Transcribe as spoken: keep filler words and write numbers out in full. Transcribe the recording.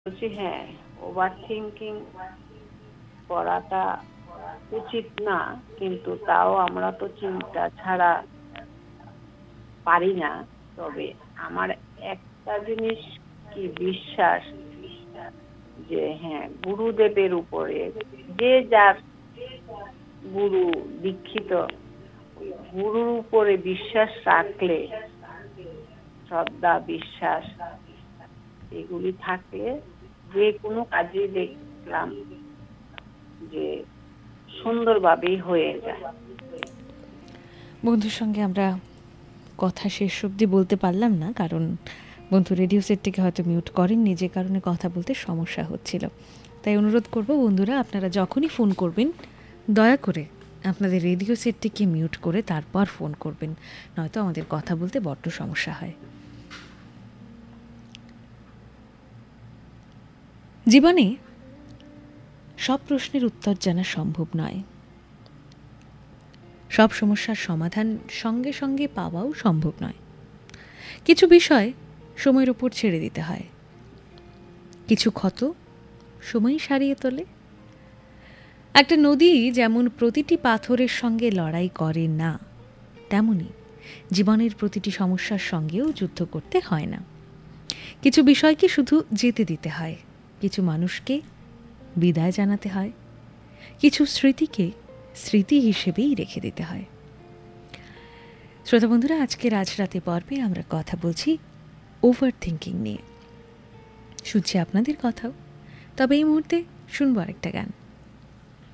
বলছি হ্যাঁ, over thinking করাটা উচিত না, কিন্তু তাও আমরা তো চিন্তা ছাড়া পারি না। তবে আমার একটা জিনিস কি বিশ্বাস, যে হ্যাঁ, গুরুদেবের উপরে যে যার গুরু দীক্ষিত, গুরুর উপরে বিশ্বাস রাখলে, শ্রদ্ধা বিশ্বাস এগুলি থাকলে যে কোনো কাজে দেখলাম যে সুন্দরভাবেই হয়ে যায়। বন্ধুর সঙ্গে আমরা কথা শেষ অবধি বলতে পারলাম না, কারণ বন্ধু রেডিও সেটটিকে হয়তো মিউট করেননি, যে কারণে কথা বলতে সমস্যা হচ্ছিল। তাই অনুরোধ করব বন্ধুরা, আপনারা যখনই ফোন করবেন দয়া করে আপনাদের রেডিও সেটটিকে মিউট করে তারপর ফোন করবেন, নয়তো আমাদের কথা বলতে বড্ড সমস্যা হয়। জীবনে সব প্রশ্নের উত্তর জানা সম্ভব নয়, সব সমস্যার সমাধান সঙ্গে সঙ্গে পাওয়াও সম্ভব নয়। কিছু বিষয় সময়ের উপর ছেড়ে দিতে হয়, কিছু ক্ষত সময় সারিয়ে তোলে। একটা নদী যেমন প্রতিটি পাথরের সঙ্গে লড়াই করে না, তেমনি জীবনের প্রতিটি সমস্যার সঙ্গেও যুদ্ধ করতে হয় না। কিছু বিষয়কে শুধু যেতে দিতে হয়, কিছু মানুষকে বিদায় জানাতে হয়, কিছু স্মৃতিকে স্মৃতি হিসেবেই রেখে দিতে হয়। শ্রোতা বন্ধুরা, আজকের আজ রাতে পর্বে আমরা কথা বলছি ওভার থিঙ্কিং নিয়ে। শুনছি আপনাদের কথাও, তবে এই মুহূর্তে শুনবো আরেকটা গান।